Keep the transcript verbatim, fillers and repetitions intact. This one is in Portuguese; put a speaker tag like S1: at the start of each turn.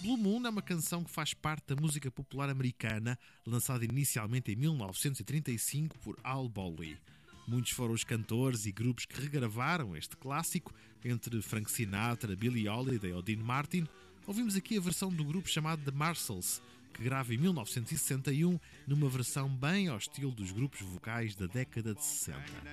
S1: Blue Moon é uma canção que faz parte da música popular americana, lançada inicialmente em mil novecentos e trinta e cinco por Al Bowlly. Muitos foram os cantores e grupos que regravaram este clássico, entre Frank Sinatra, Billie Holiday ou Dean Martin. Ouvimos aqui a versão do grupo chamado The Marshalls, que grava em mil novecentos e sessenta e um numa versão bem ao estilo dos grupos vocais da década de sessenta.